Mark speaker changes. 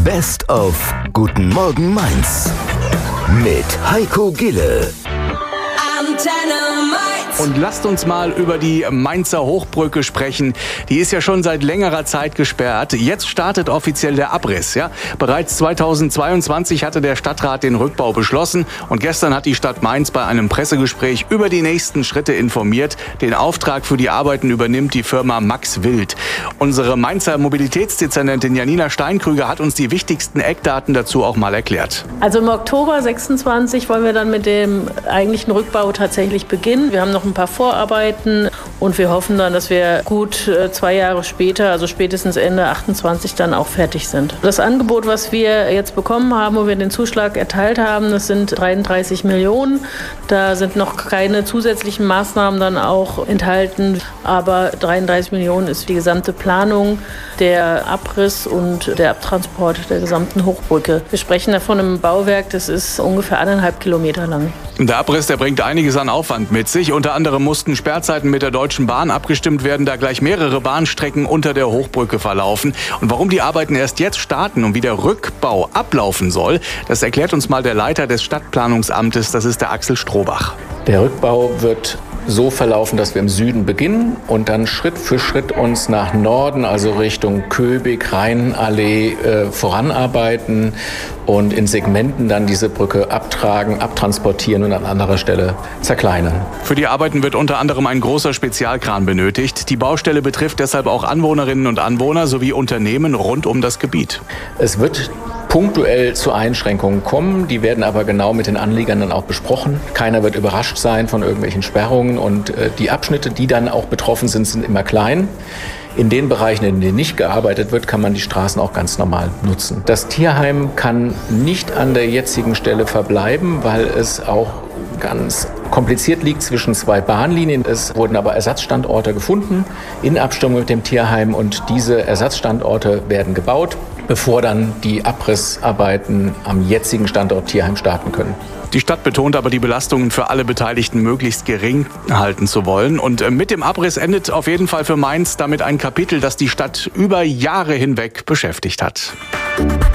Speaker 1: Best of Guten Morgen Mainz mit Heiko Gille.
Speaker 2: Und lasst uns mal über die Mainzer Hochbrücke sprechen. Die ist ja schon seit längerer Zeit gesperrt. Jetzt startet offiziell der Abriss. Ja? Bereits 2022 hatte der Stadtrat den Rückbau beschlossen. Und gestern hat die Stadt Mainz bei einem Pressegespräch über die nächsten Schritte informiert. Den Auftrag für die Arbeiten übernimmt die Firma Max Wild. Unsere Mainzer Mobilitätsdezernentin Janina Steinkrüger hat uns die wichtigsten Eckdaten dazu auch mal erklärt.
Speaker 3: Also im Oktober 26 wollen wir dann mit dem eigentlichen Rückbau tatsächlich beginnen. Wir haben noch ein paar Vorarbeiten und wir hoffen dann, dass wir gut 2 Jahre später, also spätestens Ende 28 dann auch fertig sind. Das Angebot, was wir jetzt bekommen haben, wo wir den Zuschlag erteilt haben, das sind 33 Millionen. Da sind noch keine zusätzlichen Maßnahmen dann auch enthalten, aber 33 Millionen ist die gesamte Planung, der Abriss und der Abtransport der gesamten Hochbrücke. Wir sprechen davon im Bauwerk, das ist ungefähr 1,5 Kilometer lang.
Speaker 2: Der Abriss, der bringt einiges an Aufwand mit sich. Unter anderem mussten Sperrzeiten mit der Deutschen Bahn abgestimmt werden, da gleich mehrere Bahnstrecken unter der Hochbrücke verlaufen. Und warum die Arbeiten erst jetzt starten und wie der Rückbau ablaufen soll, das erklärt uns mal der Leiter des Stadtplanungsamtes, das ist der Axel Strohbach.
Speaker 4: Der Rückbau wird so verlaufen, dass wir im Süden beginnen und dann Schritt für Schritt uns nach Norden, also Richtung Köbig, Rheinallee, voranarbeiten und in Segmenten dann diese Brücke abtragen, abtransportieren und an anderer Stelle zerkleinern.
Speaker 2: Für die Arbeiten wird unter anderem ein großer Spezialkran benötigt. Die Baustelle betrifft deshalb auch Anwohnerinnen und Anwohner sowie Unternehmen rund um das Gebiet.
Speaker 4: Es wird punktuell zu Einschränkungen kommen, die werden aber genau mit den Anliegern dann auch besprochen. Keiner wird überrascht sein von irgendwelchen Sperrungen und die Abschnitte, die dann auch betroffen sind, sind immer klein. In den Bereichen, in denen nicht gearbeitet wird, kann man die Straßen auch ganz normal nutzen. Das Tierheim kann nicht an der jetzigen Stelle verbleiben, weil es auch ganz kompliziert liegt zwischen 2 Bahnlinien. Es wurden aber Ersatzstandorte gefunden in Abstimmung mit dem Tierheim und diese Ersatzstandorte werden gebaut, bevor dann die Abrissarbeiten am jetzigen Standort Tierheim starten können.
Speaker 2: Die Stadt betont aber, die Belastungen für alle Beteiligten möglichst gering halten zu wollen. Und mit dem Abriss endet auf jeden Fall für Mainz damit ein Kapitel, das die Stadt über Jahre hinweg beschäftigt hat.